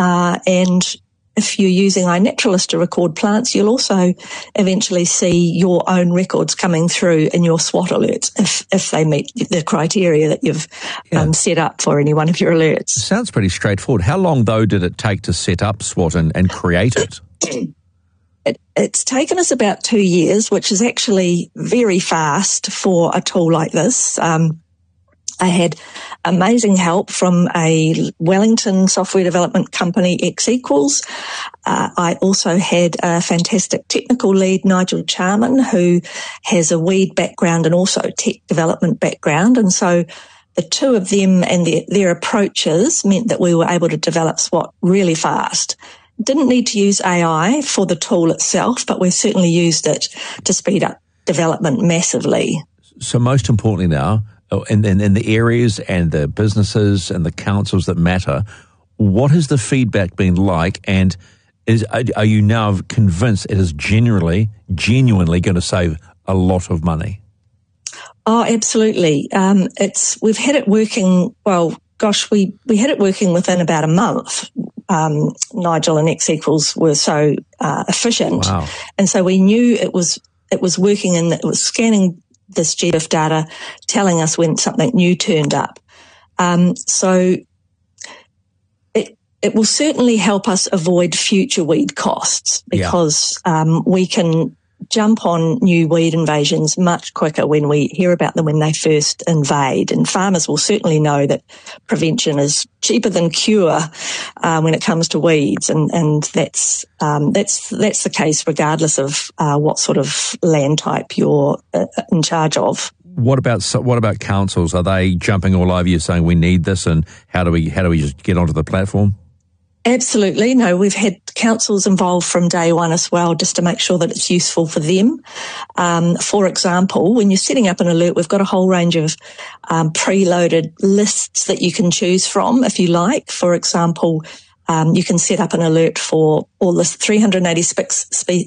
And if you're using iNaturalist to record plants, you'll also eventually see your own records coming through in your SWOT alerts if they meet the criteria that you've set up for any one of your alerts. Sounds pretty straightforward. How long, though, did it take to set up SWOT and create it? It's taken us about 2 years, which is actually very fast for a tool like this. I had amazing help from a Wellington software development company, XEquals. I also had a fantastic technical lead, Nigel Charman, who has a weed background and also tech development background. And so the two of them and their approaches meant that we were able to develop SWOT really fast. Didn't need to use AI for the tool itself, but we certainly used it to speed up development massively. So most importantly now, in the areas and the businesses and the councils that matter, what has the feedback been like, and are you now convinced it is genuinely going to save a lot of money? Oh, absolutely. We've had it working, we had it working within about a month. Nigel and XEquals were so efficient. Wow. And so we knew it was working, and it was scanning this GBIF data, telling us when something new turned up. So it will certainly help us avoid future weed costs, because we can jump on new weed invasions much quicker when we hear about them when they first invade. And farmers will certainly know that prevention is cheaper than cure when it comes to weeds, and that's the case regardless of what sort of land type you're in charge of. What about councils? Are they jumping all over you saying we need this, and how do we just get onto the platform? Absolutely. No, we've had councils involved from day one as well, just to make sure that it's useful for them. For example, when you're setting up an alert, we've got a whole range of preloaded lists that you can choose from if you like. For example, you can set up an alert for all the 386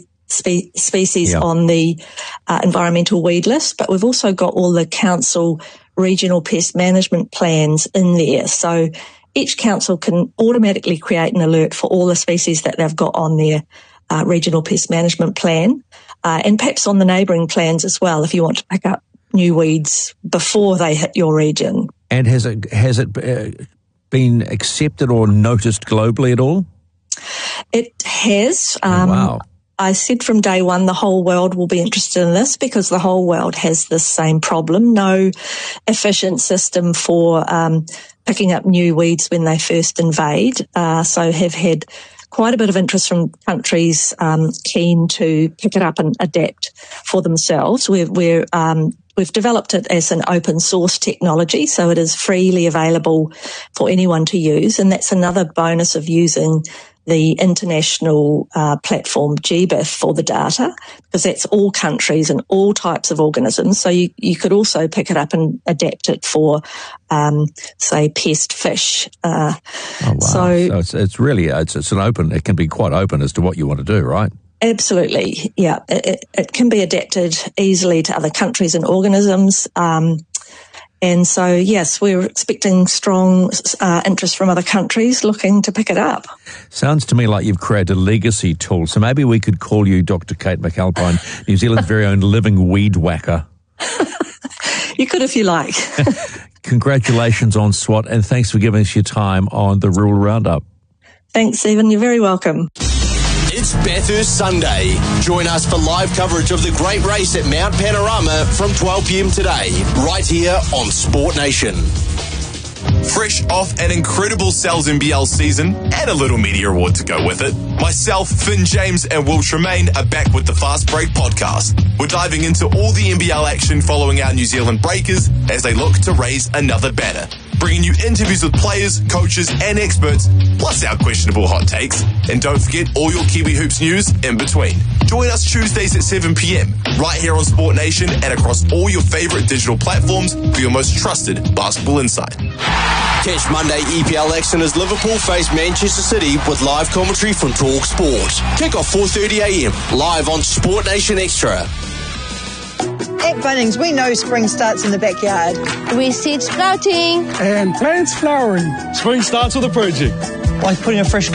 species on the environmental weed list, but we've also got all the council regional pest management plans in there. So each council can automatically create an alert for all the species that they've got on their regional pest management plan, and perhaps on the neighbouring plans as well, if you want to pick up new weeds before they hit your region. And has it been accepted or noticed globally at all? It has. Wow. I said from day one the whole world will be interested in this, because the whole world has this same problem. No efficient system for picking up new weeds when they first invade. So have had quite a bit of interest from countries keen to pick it up and adapt for themselves. We've developed it as an open source technology, so it is freely available for anyone to use. And that's another bonus of using the international platform GBIF for the data, because that's all countries and all types of organisms. So you could also pick it up and adapt it for, say, pest fish. Oh, wow. So it's really an open. It can be quite open as to what you want to do, right? Absolutely, yeah. It can be adapted easily to other countries and organisms. And so, yes, we're expecting strong interest from other countries looking to pick it up. Sounds to me like you've created a legacy tool. So maybe we could call you Dr. Kate McAlpine, New Zealand's very own living weed whacker. You could if you like. Congratulations on SWOT, and thanks for giving us your time on the Rural Roundup. Thanks, Stephen. You're very welcome. It's Bathurst Sunday. Join us for live coverage of the great race at Mount Panorama from 12 p.m. today, right here on Sport Nation. Fresh off an incredible Sal's NBL season and a little media award to go with it, myself, Finn James and Will Tremaine are back with the Fast Break podcast. We're diving into all the NBL action following our New Zealand Breakers as they look to raise another banner. Bringing you interviews with players, coaches and experts, plus our questionable hot takes. And don't forget all your Kiwi Hoops news in between. Join us Tuesdays at 7 p.m, right here on Sport Nation and across all your favourite digital platforms for your most trusted basketball insight. Catch Monday EPL action as Liverpool face Manchester City with live commentary from Talk Sport. Kick off 4:30 a.m, live on Sport Nation Extra. At Bunnings, we know spring starts in the backyard. We seed sprouting. And plants flowering. Spring starts with a project. Like putting a fresh